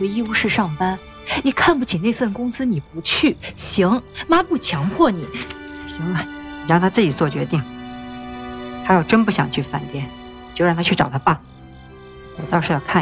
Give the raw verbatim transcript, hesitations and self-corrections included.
回医务室上班。你看不起那份工资，你不去行，妈不强迫你。 行了，你让他自己做决定。他要真不想去饭店，就让他去找他爸。我倒是要看。